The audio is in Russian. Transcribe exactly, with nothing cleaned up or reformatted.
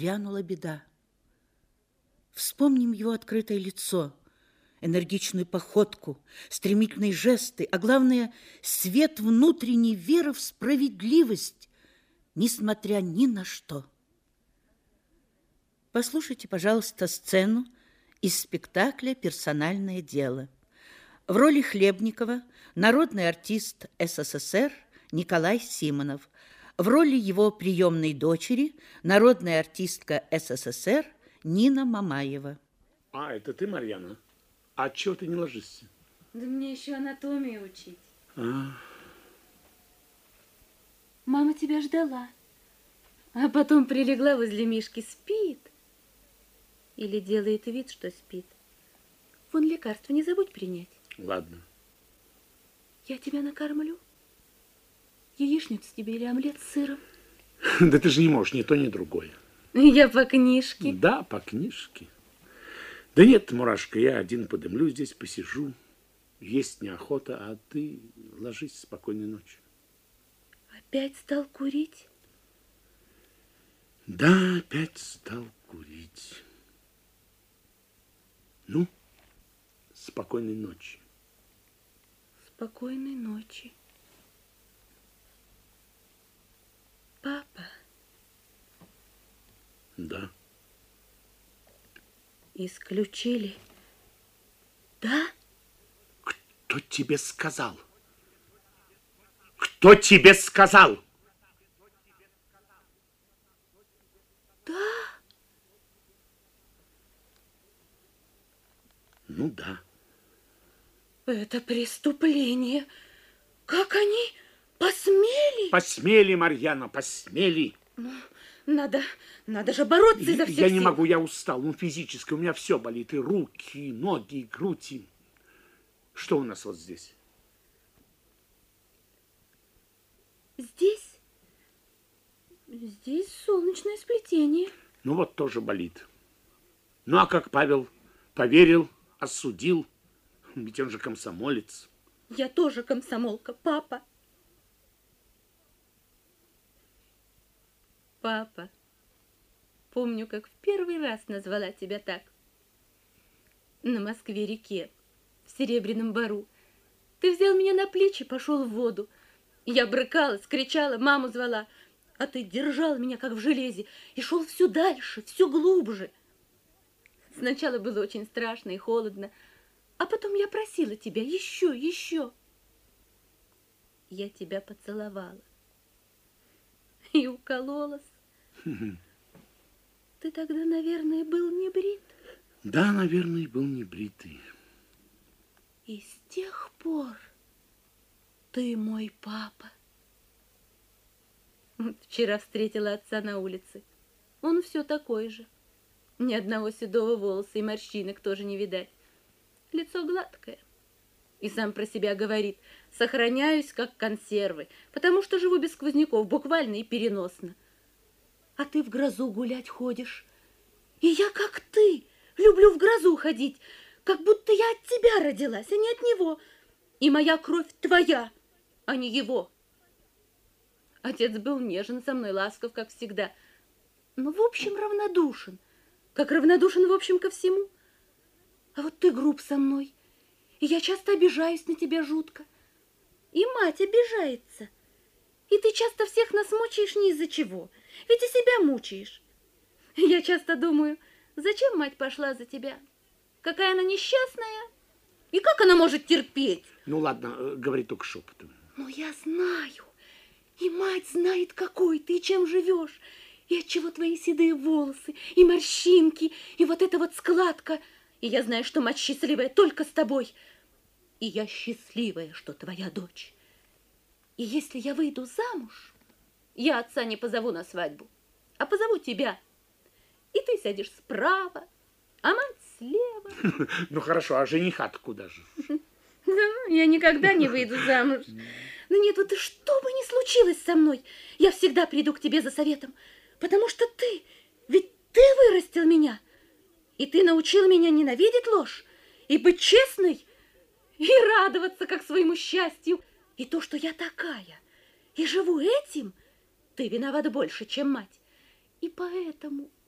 грянула беда. Вспомним его открытое лицо, энергичную походку, стремительные жесты, а главное, свет внутренней веры в справедливость, несмотря ни на что. Послушайте, пожалуйста, сцену из спектакля «Персональное дело». В роли Хлебникова народный артист СССР Николай Симонов. В роли его приемной дочери народная артистка СССР Нина Мамаева. А, это ты, Марьяна? А чего ты не ложишься? Да мне еще анатомию учить. А. Мама тебя ждала, а потом прилегла возле Мишки, спит. Или делает вид, что спит. Вон лекарство не забудь принять. Ладно. Я тебя накормлю. Яичницу тебе или омлет с сыром? Да ты же не можешь ни то, ни другое. Я по книжке. Да, по книжке. Да нет, Мурашка, я один подымлю здесь, посижу. Есть неохота, а ты ложись, спокойной ночи. Опять стал курить? Да, опять стал курить. Ну, спокойной ночи. Спокойной ночи. Папа. Да. Исключили. Да? Кто тебе сказал? Кто тебе сказал? Да. Ну да. Это преступление. Как они посмели? Посмели, Марьяна, посмели. Ну, надо, надо же бороться изо всех Я сил. не могу, я устал. Ну, физически у меня все болит. И руки, и ноги, и грудь. И... Что у нас вот здесь? Здесь? Здесь солнечное сплетение. Ну, вот тоже болит. Ну, а как Павел поверил, осудил? Ведь он же комсомолец. Я тоже комсомолка, папа. Папа, помню, как в первый раз назвала тебя так. На Москве-реке, в Серебряном Бору. Ты взял меня на плечи, пошел в воду. Я брыкалась, кричала, маму звала. А ты держал меня, как в железе, и шел все дальше, все глубже. Сначала было очень страшно и холодно, а потом я просила тебя еще, еще. Я тебя поцеловала и укололась. Ты тогда, наверное, был не брит. Да, наверное, был не бритый. И с тех пор ты мой папа. Вчера встретила отца на улице. Он все такой же. Ни одного седого волоса и морщинок тоже не видать. Лицо гладкое. И сам про себя говорит: сохраняюсь, как консервы, потому что живу без сквозняков, буквально и переносно. А ты в грозу гулять ходишь. И я, как ты, люблю в грозу ходить, как будто я от тебя родилась, а не от него. И моя кровь твоя, а не его. Отец был нежен со мной, ласков, как всегда, но в общем равнодушен, как равнодушен в общем ко всему. А вот ты груб со мной, и я часто обижаюсь на тебя жутко. И мать обижается. И ты часто всех нас мучаешь не из-за чего, ведь и себя мучаешь. Я часто думаю, зачем мать пошла за тебя? Какая она несчастная, и как она может терпеть? Ну ладно, говори только шепотом. Но я знаю, и мать знает, какой ты и чем живешь, и отчего твои седые волосы, и морщинки, и вот эта вот складка. И я знаю, что мать счастливая только с тобой. И я счастливая, что твоя дочь. И если я выйду замуж, я отца не позову на свадьбу, а позову тебя. И ты сядешь справа, а мать слева. Ну хорошо, а жениха-то куда же? Я никогда не выйду замуж. Но нет, вот что бы ни случилось со мной, я всегда приду к тебе за советом, потому что ты, ведь ты вырастил меня, и ты научил меня ненавидеть ложь и быть честной, и радоваться как своему счастью. И то, что я такая, и живу этим, ты виноват больше, чем мать. И поэтому